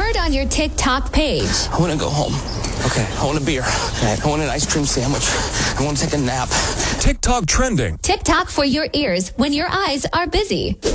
word on your TikTok page. I want to go home. Okay. I want a beer. Okay. I want an ice cream sandwich. I want to take a nap. TikTok trending. TikTok for your ears when your eyes are busy.